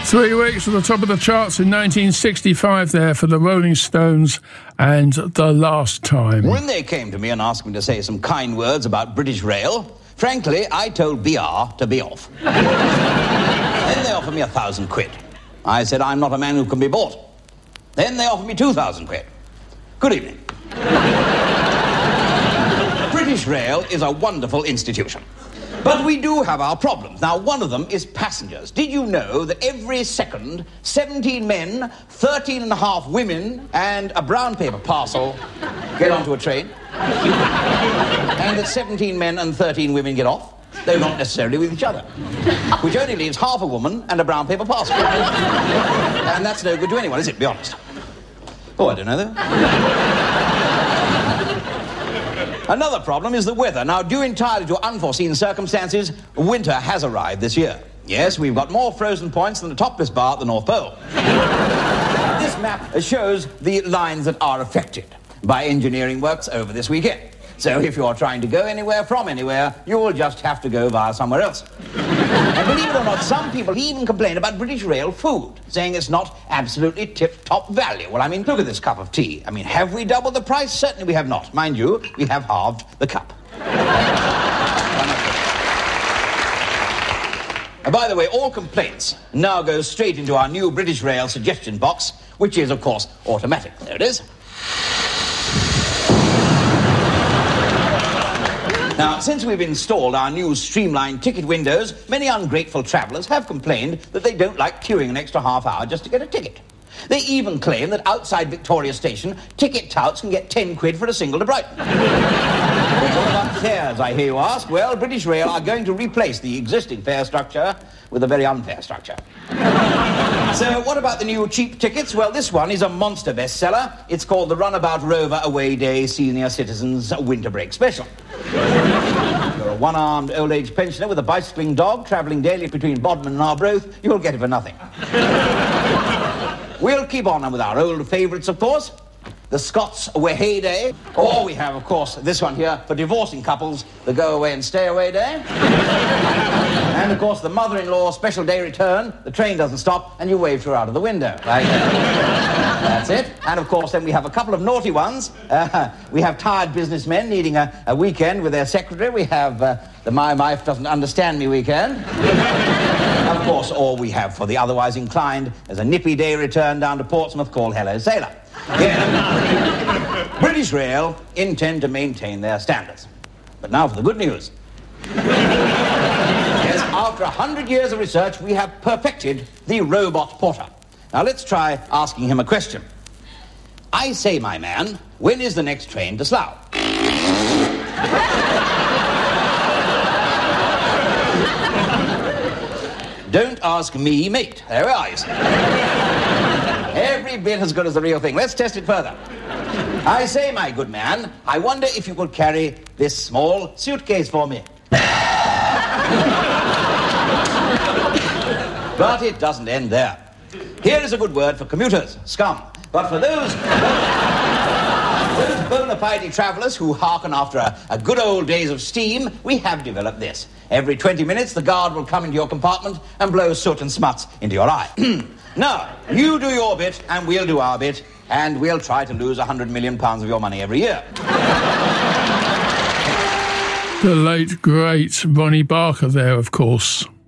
3 weeks at the top of the charts in 1965 there for the Rolling Stones and The Last Time. When they came to me and asked me to say some kind words about British Rail, frankly, I told BR to be off. Then they offered me £1,000. I said, I'm not a man who can be bought. Then they offered me £2,000. Good evening. British Rail is a wonderful institution. But we do have our problems. Now, one of them is passengers. Did you know that every second, 17 men, 13 and a half women, and a brown paper parcel get onto a train? And that 17 men and 13 women get off? Though not necessarily with each other. Which only leaves half a woman and a brown paper parcel. And that's no good to anyone, is it? Be honest. Oh, I don't know, though. Another problem is the weather. Now, due entirely to unforeseen circumstances, winter has arrived this year. Yes, we've got more frozen points than the topless bar at the North Pole. This map shows the lines that are affected by engineering works over this weekend. So if you're trying to go anywhere from anywhere, you will just have to go via somewhere else. And believe it or not, some people even complain about British Rail food, saying it's not absolutely tip-top value. Well, I mean, look at this cup of tea. I mean, have we doubled the price? Certainly we have not. Mind you, we have halved the cup. And by the way, all complaints now go straight into our new British Rail suggestion box, which is, of course, automatic. There it is. Now, since we've installed our new streamlined ticket windows, many ungrateful travellers have complained that they don't like queuing an extra half hour just to get a ticket. They even claim that outside Victoria Station, ticket touts can get £10 for a single to Brighton. But what about fares, I hear you ask? Well, British Rail are going to replace the existing fare structure with a very unfair structure. So what about the new cheap tickets? Well, this one is a monster bestseller. It's called the Runabout Rover Away Day Senior Citizens Winter Break Special. You're a one-armed old-age pensioner with a bicycling dog travelling daily between Bodmin and Arbroath, you'll get it for nothing. We'll keep on with our old favourites, of course. The Scots Away Day. Or we have, of course, this one here for divorcing couples, the Go Away and Stay Away Day. And, of course, the mother-in-law special day return. The train doesn't stop and you wave to her out of the window. Right? That's it. And, of course, then we have a couple of naughty ones. We have tired businessmen needing a weekend with their secretary. We have the My Wife Doesn't Understand Me weekend. Of course, or we have, for the otherwise inclined, there's a nippy day return down to Portsmouth called Hello Sailor. Yeah. British Rail intend to maintain their standards. But now for the good news. Yes, after 100 years of research, we have perfected the robot porter. Now let's try asking him a question. I say, my man, when is the next train to Slough? Don't ask me, mate. There we are. Every bit as good as the real thing. Let's test it further. I say, my good man, I wonder if you could carry this small suitcase for me. But it doesn't end there. Here is a good word for commuters, scum. But for those bona fide travellers who hearken after a good old days of steam, we have developed this. Every 20 minutes, the guard will come into your compartment and blow soot and smuts into your eye. Now, you do your bit, and we'll do our bit, and we'll try to lose £100 million of your money every year. The late, great Ronnie Barker there, of course.